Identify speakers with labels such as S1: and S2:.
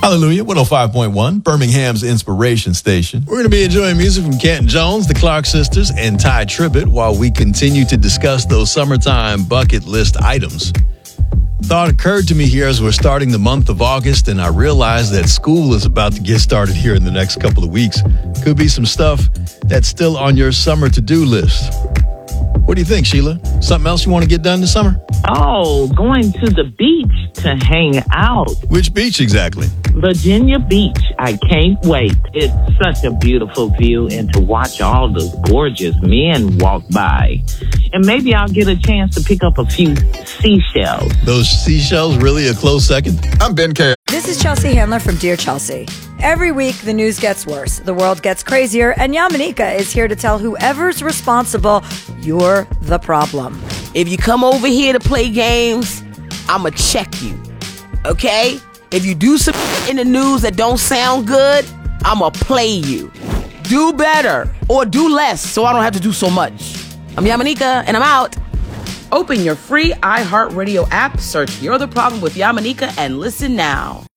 S1: Hallelujah, 105.1, Birmingham's inspiration station. We're going to be enjoying music from Canton Jones, the Clark Sisters, and Ty Tribbett while we continue to discuss those summertime bucket list items. Thought occurred to me here as we're starting the month of August, and I realized that school is about to get started here in the next couple of weeks. Could be some stuff that's still on your summer to-do list. What do you think, Sheila? Something else you want to get done this summer?
S2: Oh, going to the beach to hang out.
S1: Which beach exactly?
S2: Virginia Beach. I can't wait. It's such a beautiful view, and to watch all the gorgeous men walk by. And maybe I'll get a chance to pick up a few seashells.
S1: Those seashells really a close second?
S3: I'm Ben K.
S4: This is Chelsea Handler from Dear Chelsea. Every week, the news gets worse, the world gets crazier, and Yamanika is here to tell whoever's responsible, you're the problem.
S5: If you come over here to play games, I'ma check you, okay? If you do some in the news that don't sound good, I'ma play you. Do better or do less so I don't have to do so much. I'm Yamanika, and I'm out. Open your free iHeartRadio app, search You're the Problem with Yamanika, and listen now.